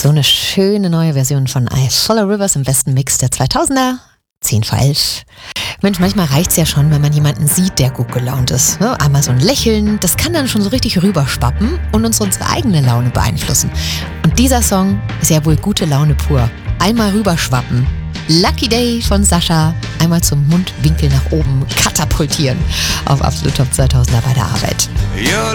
So eine schöne neue Version von I Follow Rivers im besten Mix der 2000er. 10 vor 11. Mensch, manchmal reicht's ja schon, wenn man jemanden sieht, der gut gelaunt ist. Ne? Einmal so ein Lächeln, das kann dann schon so richtig rüberschwappen und uns unsere eigene Laune beeinflussen. Und dieser Song ist ja wohl gute Laune pur. Einmal rüberschwappen. Lucky Day von Sascha. Einmal zum Mundwinkel nach oben katapultieren. Auf Absolut Top 2000er bei der Arbeit.